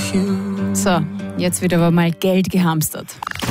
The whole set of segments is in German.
So, jetzt wird aber mal Geld gehamstert.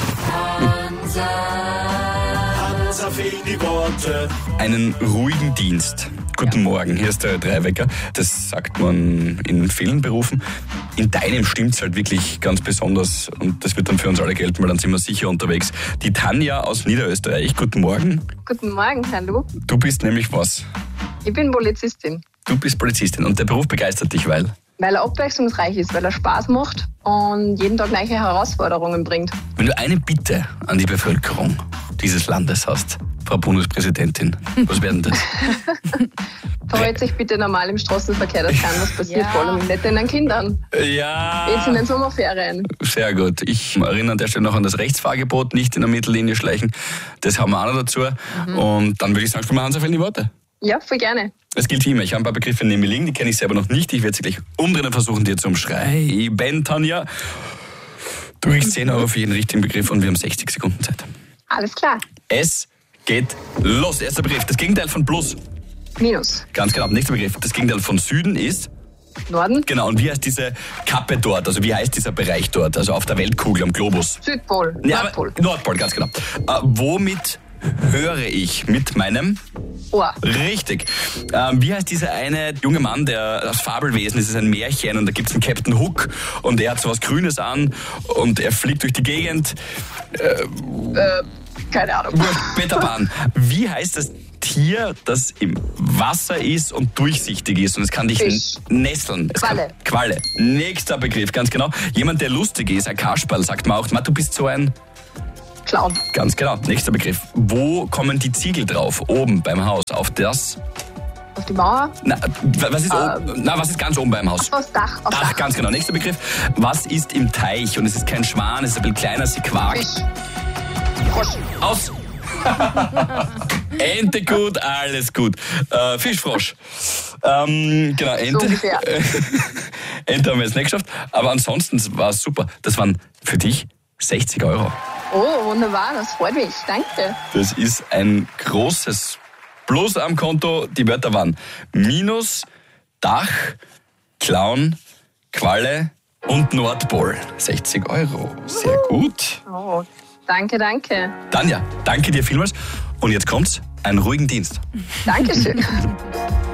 Hansa fehlen die Worte. Einen ruhigen Dienst. Guten Morgen, hier ist der Dreiwecker. Das sagt man in vielen Berufen. In deinem stimmt's halt wirklich ganz besonders und das wird dann für uns alle gelten, weil dann sind wir sicher unterwegs. Die Tanja aus Niederösterreich, guten Morgen. Guten Morgen, hallo. Du bist nämlich was? Ich bin Polizistin. Du bist Polizistin und der Beruf begeistert dich, weil? Weil er abwechslungsreich ist, weil er Spaß macht und jeden Tag neue Herausforderungen bringt. Wenn du eine Bitte an die Bevölkerung dieses Landes hast, Frau Bundespräsidentin, was wäre denn das? Verhält sich bitte normal im Straßenverkehr, das kann was passiert, vor allem nicht den Kindern. Ja. Jetzt in den Sommerferien. Sehr gut. Ich erinnere an der Stelle noch an das Rechtsfahrgebot, nicht in der Mittellinie schleichen. Das haben wir auch noch dazu. Und dann würde ich sagen, spielen wir Hansa fehlen die Worte. Ja, voll gerne. Es gilt wie immer, ich habe ein paar Begriffe neben mir liegen, die kenne ich selber noch nicht. Ich werde sie gleich umdrehen und versuchen, dir zu umschreiben, Tanja. Du kriegst 10 Euro für jeden richtigen Begriff und wir haben 60 Sekunden Zeit. Alles klar. Es geht los. Erster Begriff, das Gegenteil von Plus. Minus. Ganz genau, nächster Begriff, das Gegenteil von Süden ist? Norden. Genau, und wie heißt diese Kappe dort, also wie heißt dieser Bereich dort, also auf der Weltkugel, am Globus? Südpol. Ja, Nordpol. Nordpol, ganz genau. Womit höre ich? Mit meinem Ohr. Richtig. Wie heißt dieser eine junge Mann, der aus Fabelwesen ist, es ist ein Märchen und da gibt es einen Captain Hook und er hat so was Grünes an und er fliegt durch die Gegend. Keine Ahnung. Peter Pan. Wie heißt das Tier, das im Wasser ist und durchsichtig ist und es kann dich Fisch. nesseln? Qualle. Qualle. Nächster Begriff, ganz genau. Jemand, der lustig ist, ein Kasperl, sagt man auch. Du bist so ein... Clown. Ganz genau. Nächster Begriff. Wo kommen die Ziegel drauf? Oben beim Haus. Auf das... Auf die Mauer. Na, was ist oben? Na, was ist ganz oben beim Haus? Aufs Dach. Aufs Dach, Dach. ganz genau. Nächster Begriff. Was ist im Teich? Und es ist kein Schwan, es ist ein bisschen kleiner, sie quakt. Fisch. Frosch. Aus. Ente gut, alles gut. Fischfrosch. Genau, Ente. So ungefähr. Ente haben wir jetzt nicht geschafft. Aber ansonsten war es super. Das waren für dich 60 Euro. Oh, wunderbar, das freut mich. Danke. Das ist ein großes Plus am Konto. Die Wörter waren Minus, Dach, Clown, Qualle und Nordpol. 60 Euro. Sehr gut. Oh, danke, danke. Tanja, danke dir vielmals. Und jetzt kommt's, einen ruhigen Dienst. Dankeschön.